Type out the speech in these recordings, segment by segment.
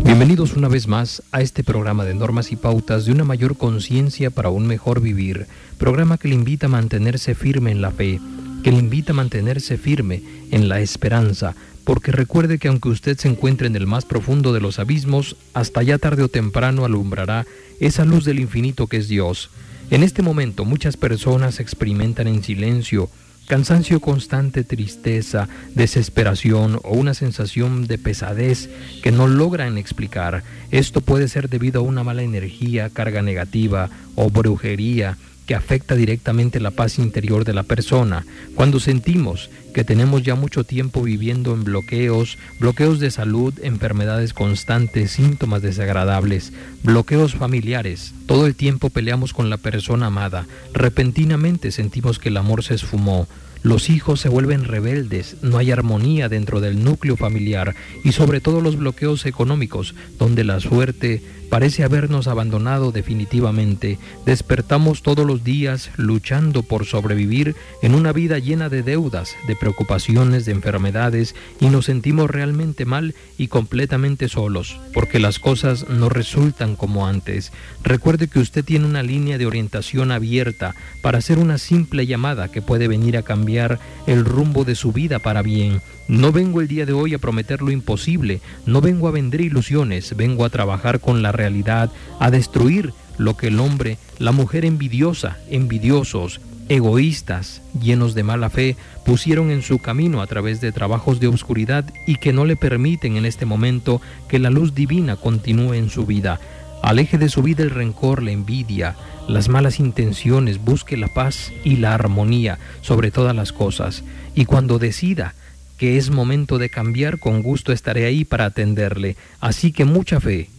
Bienvenidos una vez más a este programa de normas y pautas de una mayor conciencia para un mejor vivir, programa que le invita a mantenerse firme en la fe, que le invita a mantenerse firme en la esperanza, porque recuerde que aunque usted se encuentre en el más profundo de los abismos, hasta ya tarde o temprano alumbrará esa luz del infinito que es Dios. En este momento muchas personas experimentan en silencio cansancio constante, tristeza, desesperación o una sensación de pesadez que no logran explicar. Esto puede ser debido a una mala energía, carga negativa o brujería que afecta directamente la paz interior de la persona. Cuando sentimos que tenemos ya mucho tiempo viviendo en bloqueos de salud, enfermedades constantes, síntomas desagradables, bloqueos familiares, todo el tiempo peleamos con la persona amada, repentinamente sentimos que el amor se esfumó, los hijos se vuelven rebeldes, no hay armonía dentro del núcleo familiar y sobre todo los bloqueos económicos, donde la suerte parece habernos abandonado definitivamente. Despertamos todos los días luchando por sobrevivir en una vida llena de deudas, de preocupaciones, de enfermedades y nos sentimos realmente mal y completamente solos, porque las cosas no resultan como antes. Recuerde que usted tiene una línea de orientación abierta para hacer una simple llamada que puede venir a cambiar el rumbo de su vida para bien. No vengo el día de hoy a prometer lo imposible, no vengo a vender ilusiones, vengo a trabajar con la realidad, a destruir lo que el hombre, la mujer envidiosa, envidiosos, egoístas, llenos de mala fe, pusieron en su camino a través de trabajos de oscuridad y que no le permiten en este momento que la luz divina continúe en su vida. Aleje de su vida el rencor, la envidia, las malas intenciones, busque la paz y la armonía sobre todas las cosas. Y cuando decida que es momento de cambiar, con gusto estaré ahí para atenderle. Así que mucha fe.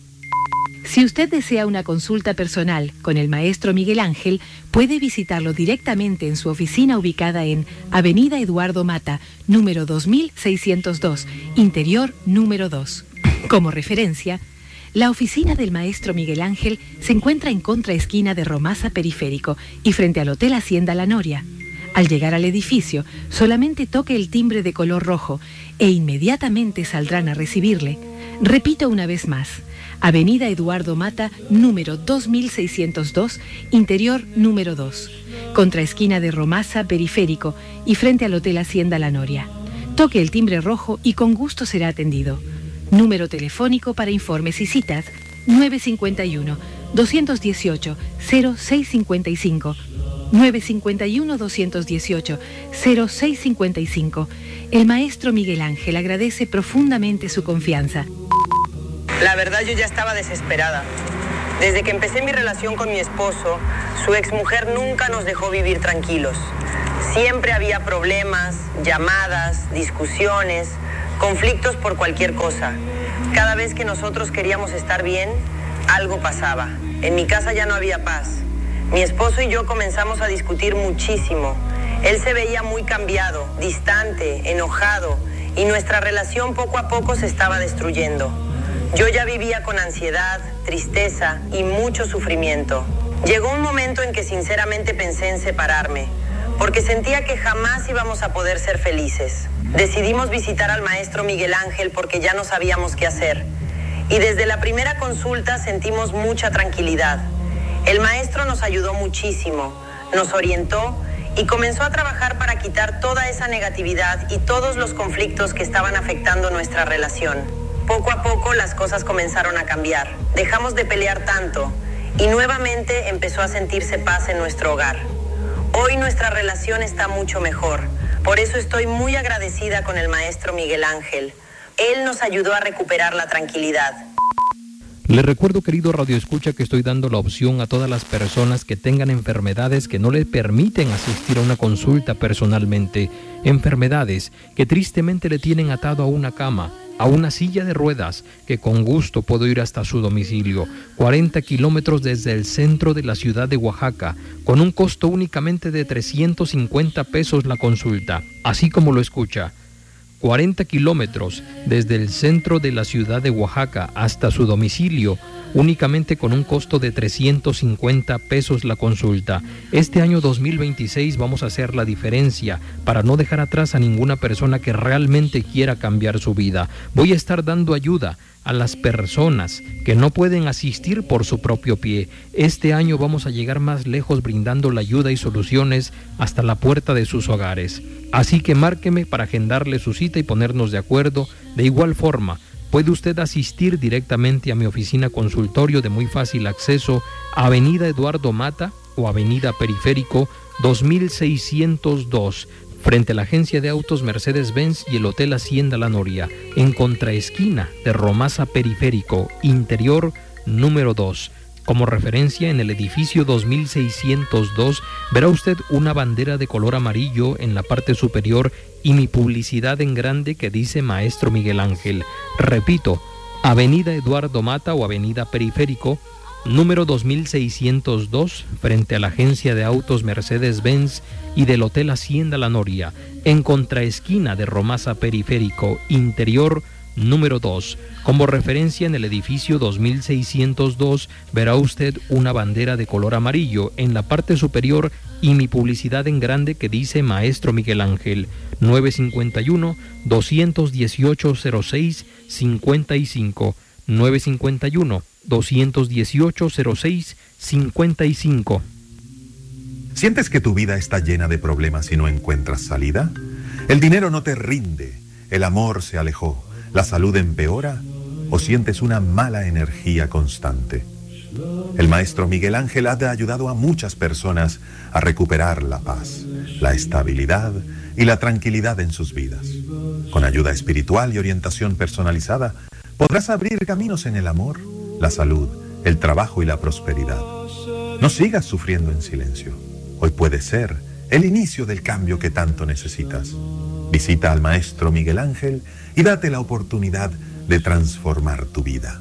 Si usted desea una consulta personal con el maestro Miguel Ángel, puede visitarlo directamente en su oficina ubicada en Avenida Eduardo Mata, número 2602, interior número 2. Como referencia, la oficina del maestro Miguel Ángel se encuentra en contraesquina de Romasa Periférico y frente al Hotel Hacienda La Noria. Al llegar al edificio, solamente toque el timbre de color rojo e inmediatamente saldrán a recibirle. Repito una vez más, Avenida Eduardo Mata, número 2602, interior número 2, contraesquina de Romasa Periférico y frente al Hotel Hacienda La Noria. Toque el timbre rojo y con gusto será atendido. Número telefónico para informes y citas, 951-218-0655. 951-218-0655. El maestro Miguel Ángel agradece profundamente su confianza. La verdad, yo ya estaba desesperada. Desde que empecé mi relación con mi esposo, su exmujer nunca nos dejó vivir tranquilos. Siempre había problemas, llamadas, discusiones, conflictos por cualquier cosa. Cada vez que nosotros queríamos estar bien, algo pasaba. En mi casa ya no había paz. Mi esposo y yo comenzamos a discutir muchísimo. Él se veía muy cambiado, distante, enojado, y nuestra relación poco a poco se estaba destruyendo. Yo ya vivía con ansiedad, tristeza y mucho sufrimiento. Llegó un momento en que sinceramente pensé en separarme, porque sentía que jamás íbamos a poder ser felices. Decidimos visitar al maestro Miguel Ángel porque ya no sabíamos qué hacer. Y desde la primera consulta sentimos mucha tranquilidad. El maestro nos ayudó muchísimo, nos orientó y comenzó a trabajar para quitar toda esa negatividad y todos los conflictos que estaban afectando nuestra relación. Poco a poco las cosas comenzaron a cambiar. Dejamos de pelear tanto y nuevamente empezó a sentirse paz en nuestro hogar. Hoy nuestra relación está mucho mejor. Por eso estoy muy agradecida con el maestro Miguel Ángel. Él nos ayudó a recuperar la tranquilidad. Les recuerdo, querido radioescucha, que estoy dando la opción a todas las personas que tengan enfermedades que no les permiten asistir a una consulta personalmente, enfermedades que tristemente le tienen atado a una cama, a una silla de ruedas, que con gusto puedo ir hasta su domicilio, 40 kilómetros desde el centro de la ciudad de Oaxaca, con un costo únicamente de 350 pesos la consulta, así como lo escucha. 40 kilómetros desde el centro de la ciudad de Oaxaca hasta su domicilio, únicamente con un costo de 350 pesos la consulta. Este año 2026 vamos a hacer la diferencia para no dejar atrás a ninguna persona que realmente quiera cambiar su vida. Voy a estar dando ayuda a las personas que no pueden asistir por su propio pie. Este año vamos a llegar más lejos brindando la ayuda y soluciones hasta la puerta de sus hogares. Así que márqueme para agendarle su cita y ponernos de acuerdo. De igual forma, puede usted asistir directamente a mi oficina consultorio de muy fácil acceso, Avenida Eduardo Mata o Avenida Periférico 2602, frente a la agencia de autos Mercedes-Benz y el Hotel Hacienda La Noria, en contraesquina de Romasa Periférico, interior número 2. Como referencia, en el edificio 2602 verá usted una bandera de color amarillo en la parte superior y mi publicidad en grande que dice Maestro Miguel Ángel. Repito, Avenida Eduardo Mata o Avenida Periférico, número 2602, frente a la agencia de autos Mercedes-Benz y del Hotel Hacienda La Noria, en contraesquina de Romasa Periférico, interior número 2. Como referencia, en el edificio 2602 verá usted una bandera de color amarillo en la parte superior y mi publicidad en grande que dice Maestro Miguel Ángel. 951-218-06-55, 951-218-06-55. ¿Sientes que tu vida está llena de problemas y no encuentras salida? ¿El dinero no te rinde? ¿El amor se alejó? ¿La salud empeora? ¿O sientes una mala energía constante? El Maestro Miguel Ángel ha ayudado a muchas personas a recuperar la paz, la estabilidad y la tranquilidad en sus vidas. Con ayuda espiritual y orientación personalizada, podrás abrir caminos en el amor, la salud, el trabajo y la prosperidad. No sigas sufriendo en silencio. Hoy puede ser el inicio del cambio que tanto necesitas. Visita al Maestro Miguel Ángel y date la oportunidad de transformar tu vida.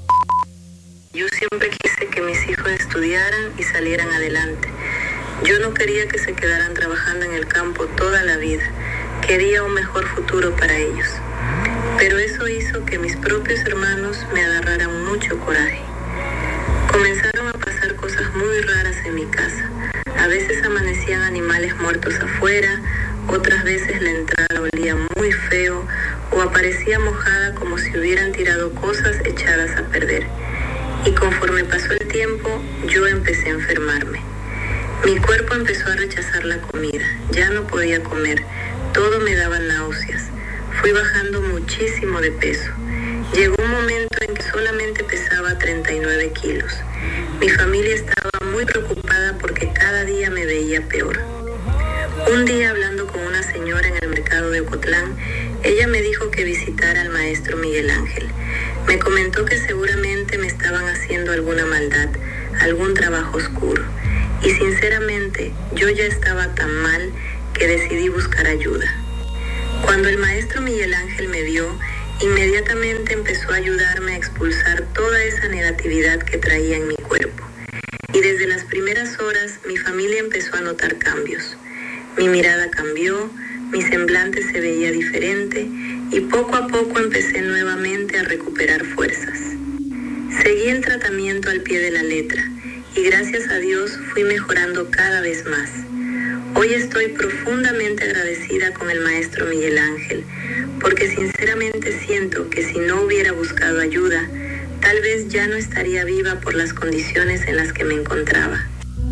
Yo siempre quise que mis hijos estudiaran y salieran adelante. Yo no quería que se quedaran trabajando en el campo toda la vida. Quería un mejor futuro para ellos. Pero eso hizo que mis propios hermanos me agarraran mucho coraje. Comenzaron a pasar cosas muy raras en mi casa. A veces amanecían animales muertos afuera, otras veces la entrada olía muy feo o aparecía mojada como si hubieran tirado cosas echadas a perder. Y conforme pasó el tiempo, yo empecé a enfermarme. Mi cuerpo empezó a rechazar la comida, ya no podía comer, todo me daba náuseas. Fui bajando muchísimo de peso. Llegó un momento en que solamente pesaba 39 kilos. Mi familia estaba muy preocupada porque cada día me veía peor. Un día, hablando con una señora en el mercado de Ocotlán, ella me dijo que visitara al Maestro Miguel Ángel. Me comentó que seguramente me estaban haciendo alguna maldad, algún trabajo oscuro. Y sinceramente, yo ya estaba tan mal que decidí buscar ayuda. Cuando el Maestro Miguel Ángel me vio, inmediatamente empezó a ayudarme a expulsar toda esa negatividad que traía en mi cuerpo. Y desde las primeras horas, mi familia empezó a notar cambios. Mi mirada cambió, mi semblante se veía diferente y poco a poco empecé nuevamente a recuperar fuerzas. Seguí el tratamiento al pie de la letra y gracias a Dios fui mejorando cada vez más. Hoy estoy profundamente agradecida con el Maestro Miguel Ángel, porque sinceramente siento que si no hubiera buscado ayuda, tal vez ya no estaría viva por las condiciones en las que me encontraba.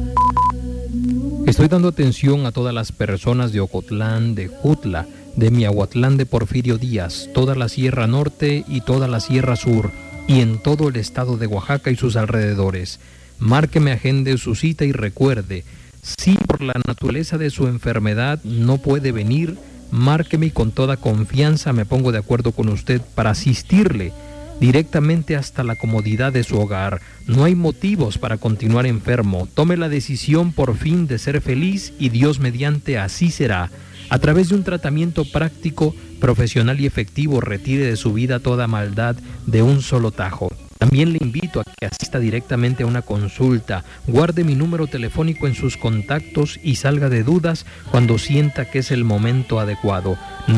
Estoy dando atención a todas las personas de Ocotlán, de Jutla, de Miahuatlán de Porfirio Díaz, toda la Sierra Norte y toda la Sierra Sur, y en todo el estado de Oaxaca y sus alrededores. Márqueme, agende su cita y recuerde, si por la naturaleza de su enfermedad no puede venir, márqueme y con toda confianza me pongo de acuerdo con usted para asistirle directamente hasta la comodidad de su hogar. No hay motivos para continuar enfermo. Tome la decisión por fin de ser feliz y Dios mediante así será. A través de un tratamiento práctico, profesional y efectivo, retire de su vida toda maldad de un solo tajo. También le invito a que asista directamente a una consulta. Guarde mi número telefónico en sus contactos y salga de dudas cuando sienta que es el momento adecuado.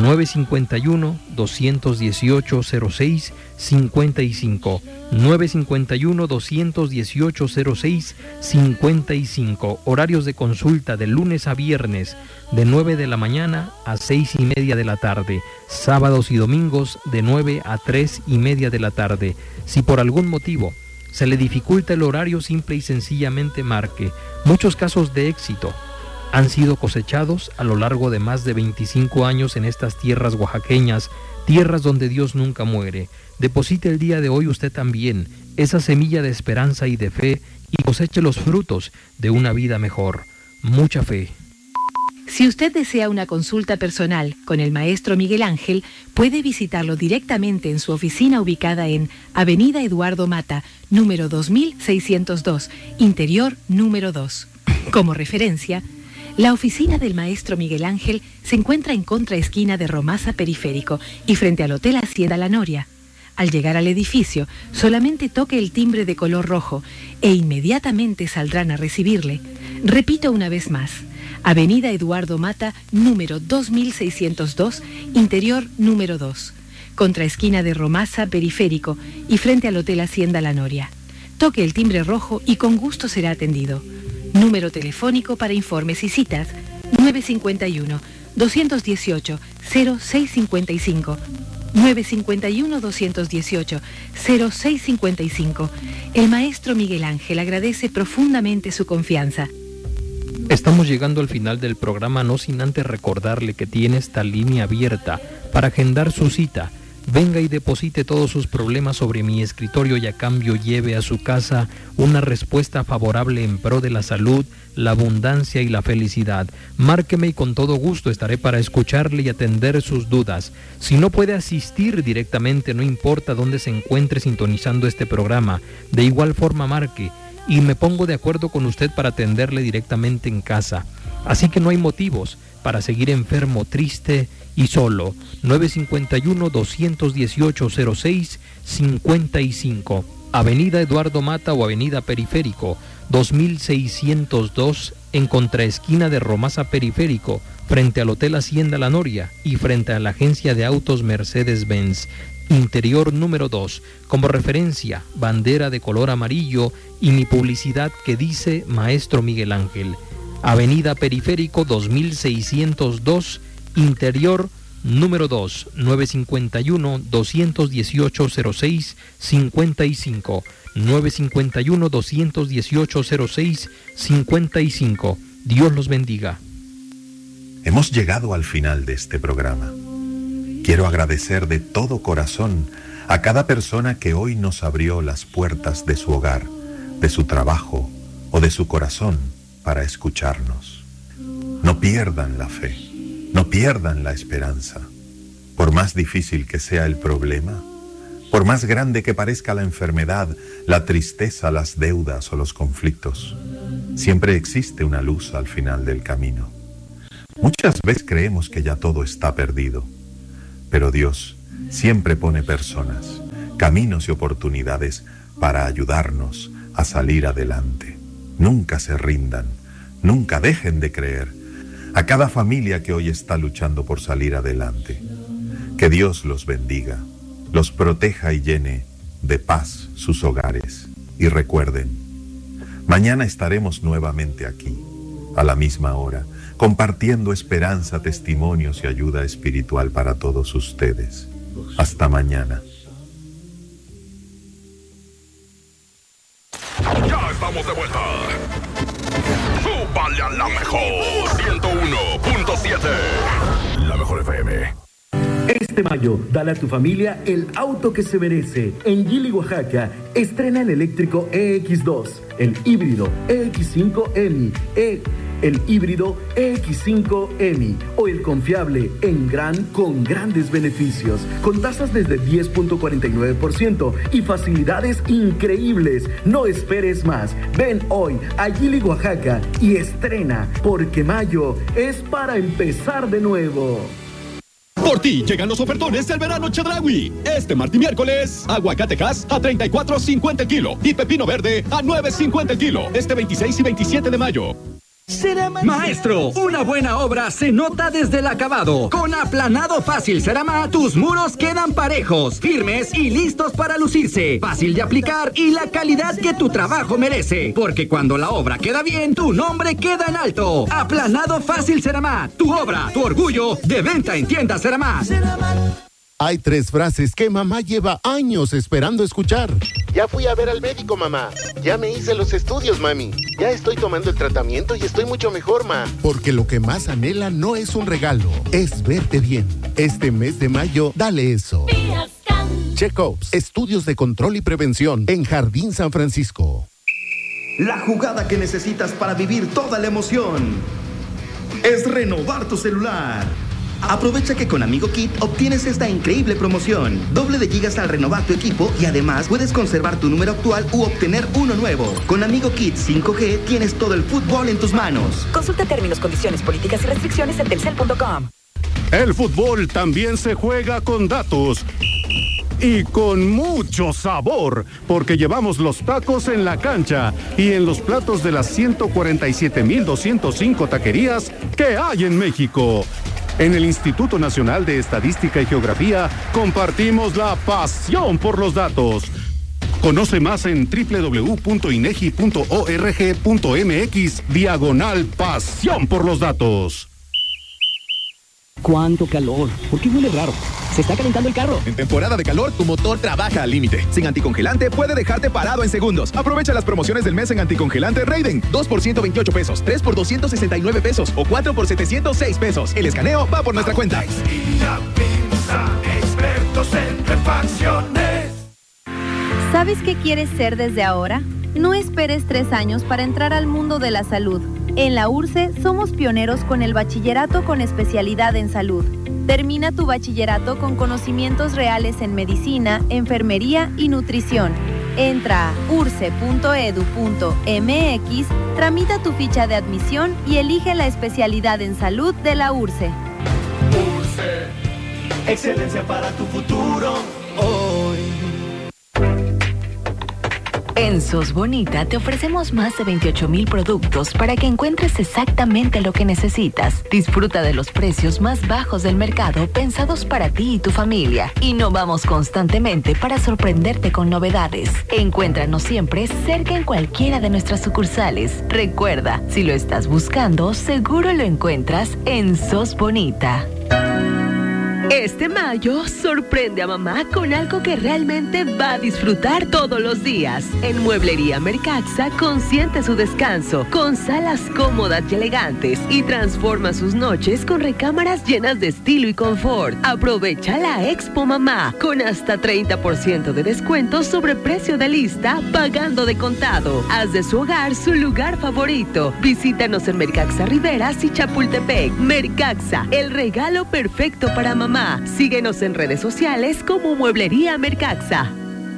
951-218-0655. 951-218-0655. Horarios de consulta de lunes a viernes de 9 de la mañana a 6:30 de la tarde. Sábados y domingos de 9 a 3:30 de la tarde. Si por algún motivo se le dificulta el horario, simple y sencillamente marque. Muchos casos de éxito han sido cosechados a lo largo de más de 25 años en estas tierras oaxaqueñas, tierras donde Dios nunca muere. Deposite el día de hoy usted también esa semilla de esperanza y de fe y coseche los frutos de una vida mejor. Mucha fe. Si usted desea una consulta personal con el maestro Miguel Ángel, puede visitarlo directamente en su oficina ubicada en Avenida Eduardo Mata, número 2602, interior número 2. Como referencia, la oficina del maestro Miguel Ángel se encuentra en contraesquina de Romasa Periférico y frente al Hotel Hacienda La Noria. Al llegar al edificio, solamente toque el timbre de color rojo e inmediatamente saldrán a recibirle. Repito una vez más, Avenida Eduardo Mata, número 2602, interior número 2, contraesquina de Romasa Periférico y frente al Hotel Hacienda La Noria. Toque el timbre rojo y con gusto será atendido. Número telefónico para informes y citas, 951-218-0655. 951-218-0655. El maestro Miguel Ángel agradece profundamente su confianza. Estamos llegando al final del programa, no sin antes recordarle que tiene esta línea abierta para agendar su cita. Venga y deposite todos sus problemas sobre mi escritorio y a cambio lleve a su casa una respuesta favorable en pro de la salud, la abundancia y la felicidad. Márqueme y con todo gusto estaré para escucharle y atender sus dudas. Si no puede asistir directamente, no importa dónde se encuentre sintonizando este programa. De igual forma marque y me pongo de acuerdo con usted para atenderle directamente en casa. Así que no hay motivos para seguir enfermo, triste y solo. 951-218-0655. Avenida Eduardo Mata o Avenida Periférico, 2602, en contraesquina de Romasa Periférico, frente al Hotel Hacienda La Noria y frente a la agencia de autos Mercedes-Benz. Interior número 2, como referencia, bandera de color amarillo y mi publicidad que dice Maestro Miguel Ángel. Avenida Periférico 2602, interior número 2, 951-218-0655, 951-218-0655. Dios los bendiga. Hemos llegado al final de este programa. Quiero agradecer de todo corazón a cada persona que hoy nos abrió las puertas de su hogar, de su trabajo o de su corazón para escucharnos. No pierdan la fe, no pierdan la esperanza. Por más difícil que sea el problema, por más grande que parezca la enfermedad, la tristeza, las deudas o los conflictos, siempre existe una luz al final del camino. Muchas veces creemos que ya todo está perdido, pero Dios siempre pone personas, caminos y oportunidades para ayudarnos a salir adelante. Nunca se rindan, nunca dejen de creer. A cada familia que hoy está luchando por salir adelante, que Dios los bendiga, los proteja y llene de paz sus hogares. Y recuerden, mañana estaremos nuevamente aquí, a la misma hora, compartiendo esperanza, testimonios y ayuda espiritual para todos ustedes. Hasta mañana. Ya estamos de vuelta. ¡Súbale a la mejor! 101.7. La mejor FM. Este mayo, dale a tu familia el auto que se merece. En Gili, Oaxaca, estrena el eléctrico EX2, el híbrido EX5 EMI, el híbrido EX5 EMI o el confiable en gran con grandes beneficios, con tasas desde 10.49% y facilidades increíbles. No esperes más. Ven hoy a Gili, Oaxaca y estrena, porque mayo es para empezar de nuevo. Por ti llegan los ofertones del verano Chedraui. Este martes y miércoles, aguacate Hass a $34.50 el kilo y pepino verde a $9.50 el kilo. Este 26 y 27 de mayo. Maestro, una buena obra se nota desde el acabado. Con aplanado fácil Ceramá, tus muros quedan parejos, firmes y listos para lucirse. Fácil de aplicar y la calidad que tu trabajo merece. Porque cuando la obra queda bien, tu nombre queda en alto. Aplanado fácil Ceramá, tu obra, tu orgullo, de venta en tiendas Ceramá. Hay 3 frases que mamá lleva años esperando escuchar. Ya fui a ver al médico, mamá. Ya me hice los estudios, mami. Ya estoy tomando el tratamiento y estoy mucho mejor, ma. Porque lo que más anhela no es un regalo, es verte bien. Este mes de mayo, dale eso. Check-ups, estudios de control y prevención en Jardín San Francisco. La jugada que necesitas para vivir toda la emoción es renovar tu celular. Aprovecha que con Amigo Kit obtienes esta increíble promoción. Doble de gigas al renovar tu equipo y además puedes conservar tu número actual u obtener uno nuevo. Con Amigo Kit 5G tienes todo el fútbol en tus manos. Consulta términos, condiciones, políticas y restricciones en telcel.com. El fútbol también se juega con datos. Y con mucho sabor, porque llevamos los tacos en la cancha y en los platos de las 147,205 taquerías que hay en México. En el Instituto Nacional de Estadística y Geografía compartimos la pasión por los datos. Conoce más en www.inegi.org.mx/pasión por los datos. ¡Cuánto calor! ¿Por qué huele raro? ¡Se está calentando el carro! En temporada de calor, tu motor trabaja al límite. Sin anticongelante, puede dejarte parado en segundos. Aprovecha las promociones del mes en anticongelante Raiden. 2 por 128 pesos, 3 por 269 pesos o 4 por 706 pesos. El escaneo va por nuestra cuenta. Expertos en refacciones. ¿Sabes qué quieres ser desde ahora? No esperes 3 años para entrar al mundo de la salud. En la URCE somos pioneros con el bachillerato con especialidad en salud. Termina tu bachillerato con conocimientos reales en medicina, enfermería y nutrición. Entra a urce.edu.mx, tramita tu ficha de admisión y elige la especialidad en salud de la URCE. URCE, excelencia para tu futuro hoy. En Sos Bonita te ofrecemos más de 28,000 productos para que encuentres exactamente lo que necesitas. Disfruta de los precios más bajos del mercado pensados para ti y tu familia. Innovamos constantemente para sorprenderte con novedades. Encuéntranos siempre cerca en cualquiera de nuestras sucursales. Recuerda, si lo estás buscando, seguro lo encuentras en Sos Bonita. Este mayo, sorprende a mamá con algo que realmente va a disfrutar todos los días. En Mueblería Mercaxa consiente su descanso con salas cómodas y elegantes y transforma sus noches con recámaras llenas de estilo y confort. Aprovecha la Expo Mamá con hasta 30% de descuento sobre precio de lista pagando de contado. Haz de su hogar su lugar favorito. Visítanos en Mercaxa Riberas y Chapultepec. Mercaxa, el regalo perfecto para mamá. Síguenos en redes sociales como Mueblería Mercaxa.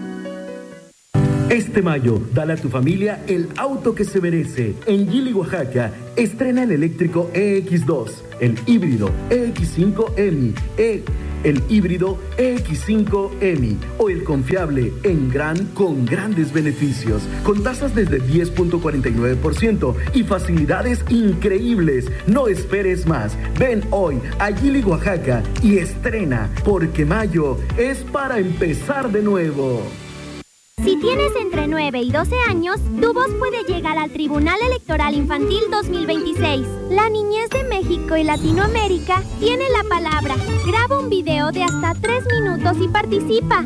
Este mayo, dale a tu familia el auto que se merece. En Gili, Oaxaca, estrena el eléctrico EX2, el híbrido EX5 EMI, el híbrido EX5 EMI o el confiable en Gran con grandes beneficios, con tasas desde 10.49% y facilidades increíbles. No esperes más. Ven hoy a Gili, Oaxaca y estrena, porque mayo es para empezar de nuevo. Si tienes entre 9 y 12 años, tu voz puede llegar al Tribunal Electoral Infantil 2026. La niñez de México y Latinoamérica tiene la palabra. Graba un video de hasta 3 minutos y participa.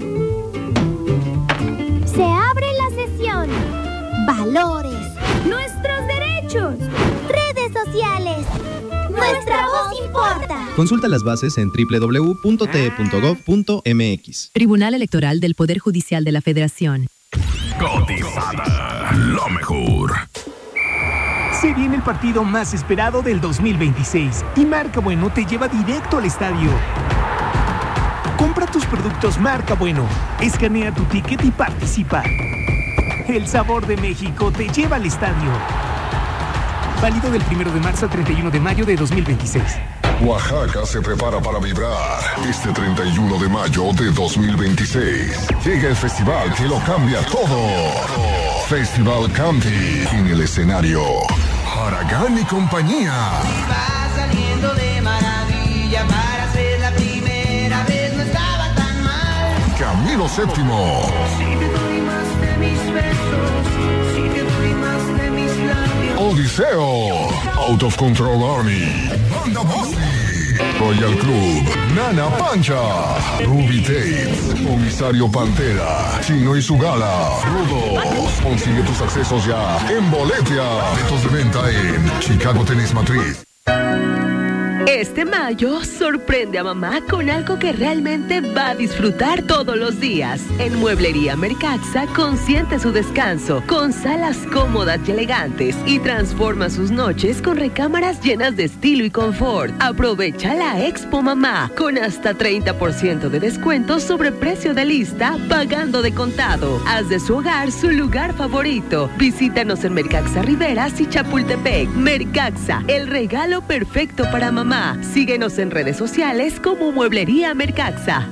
Se abre la sesión. Valores. Nuestros derechos. Redes sociales. Nuestra voz importa. Consulta las bases en www.te.gov.mx. Tribunal Electoral del Poder Judicial de la Federación. Cotizada, lo mejor. Se viene el partido más esperado del 2026 y Marca Bueno te lleva directo al estadio. Compra tus productos Marca Bueno, escanea tu ticket y participa. El sabor de México te lleva al estadio. Válido del 1 de marzo al 31 de mayo de 2026. Oaxaca se prepara para vibrar. Este 31 de mayo de 2026 llega el festival que lo cambia todo. Festival Campi. En el escenario, Haragán y compañía. Va saliendo de maravilla para ser la primera vez, no estaba tan mal. Camilo VII. Si te doy más de mis besos, si te doy más de mis labios. Odiseo. Out of Control Army. Banda Bossy. Royal Club. Nana Pancha. Ruby Tapes. Comisario Pantera. Chino y su gala. Rudos. Consigue tus accesos ya en Boletia. Boletos de venta en Chicago Tennis Matriz. Este mayo, sorprende a mamá con algo que realmente va a disfrutar todos los días. En Mueblería Mercaxa consiente su descanso con salas cómodas y elegantes y transforma sus noches con recámaras llenas de estilo y confort. Aprovecha la Expo Mamá con hasta 30% de descuento sobre precio de lista pagando de contado. Haz de su hogar su lugar favorito. Visítanos en Mercaxa Riberas y Chapultepec. Mercaxa, el regalo perfecto para mamá. Síguenos en redes sociales como Mueblería Mercaxa.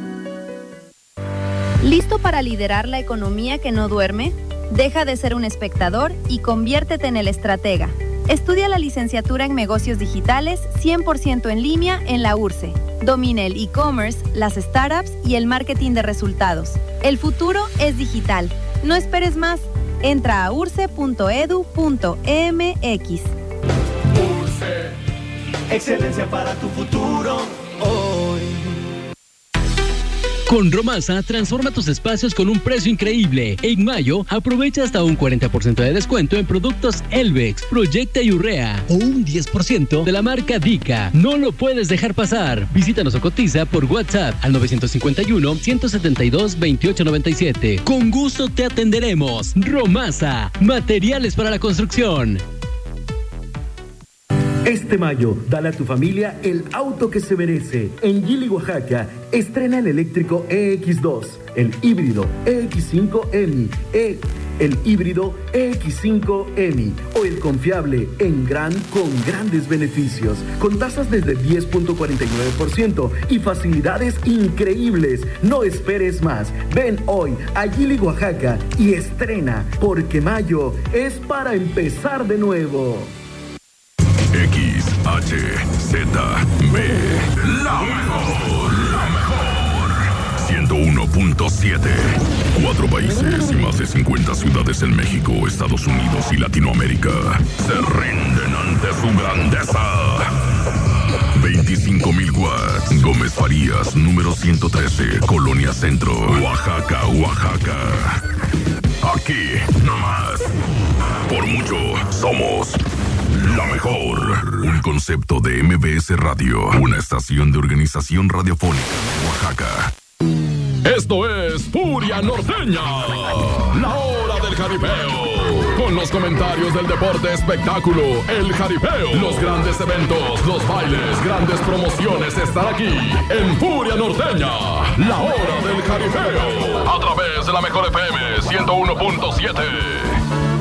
¿Listo para liderar la economía que no duerme? Deja de ser un espectador y conviértete en el estratega. Estudia la licenciatura en negocios digitales 100% en línea en la URSE. Domina el e-commerce, las startups y el marketing de resultados. El futuro es digital. No esperes más. Entra a urse.edu.mx. Excelencia para tu futuro hoy. Con Romasa, transforma tus espacios con un precio increíble. En mayo, aprovecha hasta un 40% de descuento en productos Elvex, Proyecta y Urrea, o un 10% de la marca Dica. No lo puedes dejar pasar. Visítanos o cotiza por WhatsApp al 951-172-2897. Con gusto te atenderemos. Romasa, materiales para la construcción. Este mayo, dale a tu familia el auto que se merece. En Gili, Oaxaca, estrena el eléctrico EX2, el híbrido EX5 el híbrido EX5 EMI o el confiable en Gran con grandes beneficios, con tasas desde 10.49% y facilidades increíbles. No esperes más. Ven hoy a Gili, Oaxaca y estrena, porque mayo es para empezar de nuevo. XHZB, la mejor, 101.7. 4 países y más de 50 ciudades en México, Estados Unidos y Latinoamérica se rinden ante su grandeza. 25,000 watts. Gómez Farías, número 113, Colonia Centro, Oaxaca, Oaxaca. Aquí, nomás. Por mucho, somos la mejor. Un concepto de MBS Radio, una estación de organización radiofónica de Oaxaca. Esto es Furia Norteña, la hora del jaripeo. Con los comentarios del deporte espectáculo, el jaripeo, los grandes eventos, los bailes, grandes promociones están aquí en Furia Norteña, la hora del jaripeo. A través de la mejor FM 101.7.